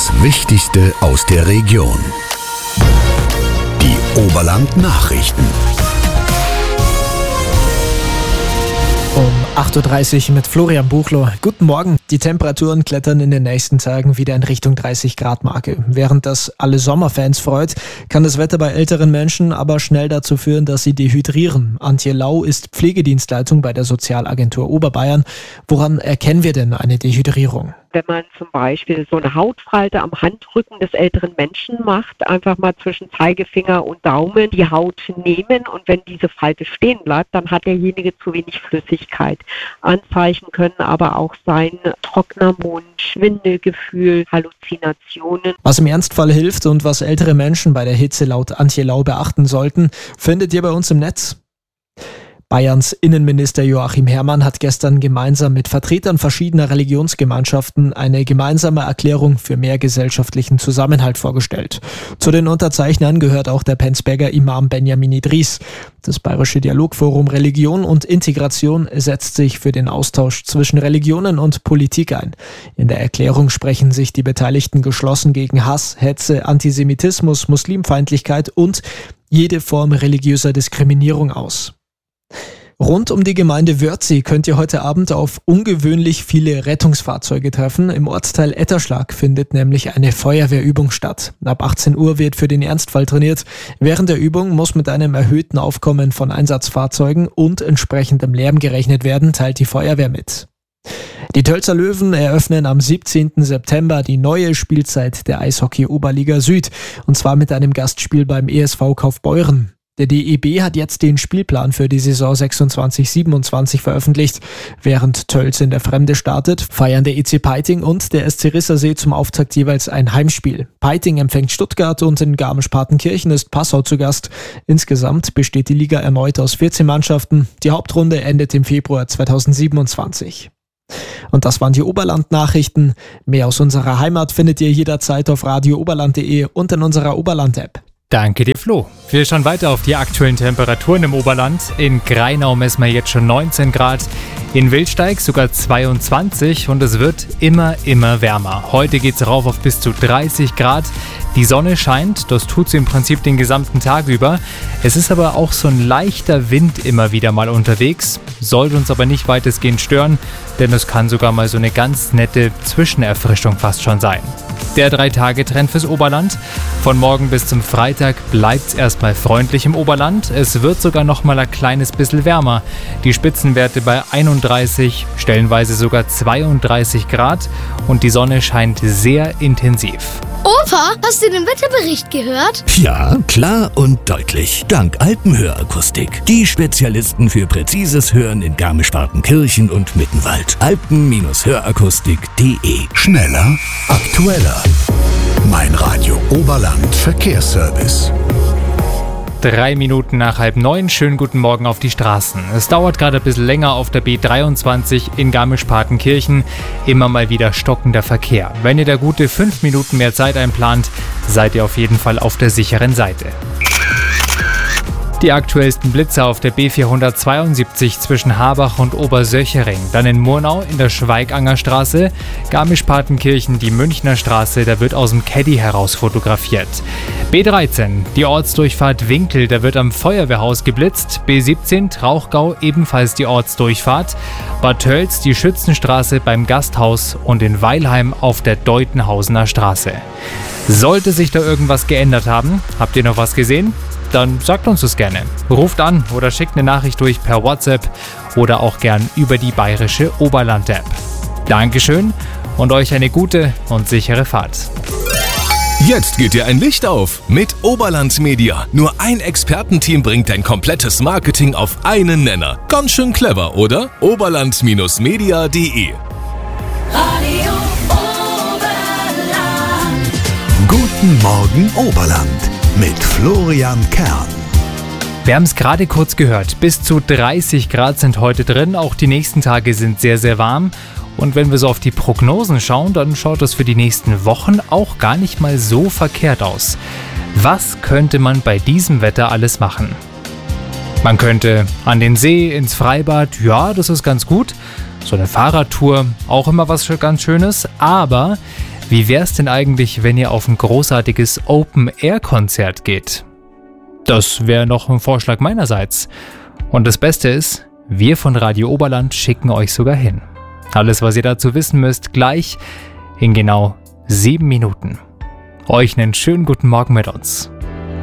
Das Wichtigste aus der Region. Die Oberland-Nachrichten. Um 8.30 Uhr mit Florian Buchloh. Guten Morgen. Die Temperaturen klettern in den nächsten Tagen wieder in Richtung 30-Grad-Marke. Während das alle Sommerfans freut, kann das Wetter bei älteren Menschen aber schnell dazu führen, dass sie dehydrieren. Antje Lau ist Pflegedienstleitung bei der Sozialagentur Oberbayern. Woran erkennen wir denn eine Dehydrierung? Wenn man zum Beispiel so eine Hautfalte am Handrücken des älteren Menschen macht, einfach mal zwischen Zeigefinger und Daumen die Haut nehmen und wenn diese Falte stehen bleibt, dann hat derjenige zu wenig Flüssigkeit. Anzeichen können aber auch sein trockener Mund, Schwindelgefühl, Halluzinationen. Was im Ernstfall hilft und was ältere Menschen bei der Hitze laut Antje Lau beachten sollten, findet ihr bei uns im Netz. Bayerns Innenminister Joachim Herrmann hat gestern gemeinsam mit Vertretern verschiedener Religionsgemeinschaften eine gemeinsame Erklärung für mehr gesellschaftlichen Zusammenhalt vorgestellt. Zu den Unterzeichnern gehört auch der Penzberger Imam Benjamin Idris. Das Bayerische Dialogforum Religion und Integration setzt sich für den Austausch zwischen Religionen und Politik ein. In der Erklärung sprechen sich die Beteiligten geschlossen gegen Hass, Hetze, Antisemitismus, Muslimfeindlichkeit und jede Form religiöser Diskriminierung aus. Rund um die Gemeinde Wörthsee könnt ihr heute Abend auf ungewöhnlich viele Rettungsfahrzeuge treffen. Im Ortsteil Etterschlag findet nämlich eine Feuerwehrübung statt. Ab 18 Uhr wird für den Ernstfall trainiert. Während der Übung muss mit einem erhöhten Aufkommen von Einsatzfahrzeugen und entsprechendem Lärm gerechnet werden, teilt die Feuerwehr mit. Die Tölzer Löwen eröffnen am 17. September die neue Spielzeit der Eishockey-Oberliga Süd. Und zwar mit einem Gastspiel beim ESV Kaufbeuren. Der DEB hat jetzt den Spielplan für die Saison 26/27 veröffentlicht. Während Tölz in der Fremde startet, feiern der EC Peiting und der SC Rissersee zum Auftakt jeweils ein Heimspiel. Peiting empfängt Stuttgart und in Garmisch-Partenkirchen ist Passau zu Gast. Insgesamt besteht die Liga erneut aus 14 Mannschaften. Die Hauptrunde endet im Februar 2027. Und das waren die Oberland-Nachrichten. Mehr aus unserer Heimat findet ihr jederzeit auf radiooberland.de und in unserer Oberland-App. Danke dir, Flo. Wir schauen weiter auf die aktuellen Temperaturen im Oberland. In Greinau messen wir jetzt schon 19 Grad, in Wildsteig sogar 22 und es wird immer wärmer. Heute geht es rauf auf bis zu 30 Grad. Die Sonne scheint, das tut sie im Prinzip den gesamten Tag über. Es ist aber auch so ein leichter Wind immer wieder mal unterwegs, sollte uns aber nicht weitestgehend stören, denn es kann sogar mal so eine ganz nette Zwischenerfrischung fast schon sein. Der 3-Tage-Trend fürs Oberland. Von morgen bis zum Freitag bleibt es erstmal freundlich im Oberland. Es wird sogar noch mal ein kleines bisschen wärmer. Die Spitzenwerte bei 31, stellenweise sogar 32 Grad und die Sonne scheint sehr intensiv. Opa, hast du den Wetterbericht gehört? Ja, klar und deutlich. Dank Alpenhörakustik. Die Spezialisten für präzises Hören in Garmisch-Partenkirchen und Mittenwald. Alpen-Hörakustik.de. Schneller, aktueller. Mein Radio Oberland Verkehrsservice. 3 Minuten nach 8:30. Schönen guten Morgen auf die Straßen. Es dauert gerade ein bisschen länger auf der B23 in Garmisch-Partenkirchen. Immer mal wieder stockender Verkehr. Wenn ihr da gute 5 Minuten mehr Zeit einplant, seid ihr auf jeden Fall auf der sicheren Seite. Die aktuellsten Blitzer auf der B472 zwischen Habach und Obersöchering. Dann in Murnau in der Schweiganger Straße. Garmisch-Partenkirchen, die Münchner Straße, da wird aus dem Caddy heraus fotografiert. B13, die Ortsdurchfahrt Winkel, da wird am Feuerwehrhaus geblitzt. B17, Trauchgau, ebenfalls die Ortsdurchfahrt. Bad Tölz, die Schützenstraße beim Gasthaus und in Weilheim auf der Deutenhausener Straße. Sollte sich da irgendwas geändert haben, habt ihr noch was gesehen? Dann sagt uns das gerne. Ruft an oder schickt eine Nachricht durch per WhatsApp oder auch gern über die bayerische Oberland-App. Dankeschön und euch eine gute und sichere Fahrt. Jetzt geht dir ein Licht auf mit Oberland Media. Nur ein Expertenteam bringt dein komplettes Marketing auf einen Nenner. Ganz schön clever, oder? Oberland-media.de. Radio Oberland. Guten Morgen Oberland mit Florian Kern. Wir haben es gerade kurz gehört, bis zu 30 Grad sind heute drin, auch die nächsten Tage sind sehr, sehr warm. Und wenn wir so auf die Prognosen schauen, dann schaut das für die nächsten Wochen auch gar nicht mal so verkehrt aus. Was könnte man bei diesem Wetter alles machen? Man könnte an den See, ins Freibad, ja, das ist ganz gut. So eine Fahrradtour, auch immer was ganz Schönes. Aber Wie wär's denn eigentlich, wenn ihr auf ein großartiges Open-Air-Konzert geht? Das wäre noch ein Vorschlag meinerseits. Und das Beste ist, wir von Radio Oberland schicken euch sogar hin. Alles, was ihr dazu wissen müsst, gleich in genau 7 Minuten. Euch einen schönen guten Morgen mit uns.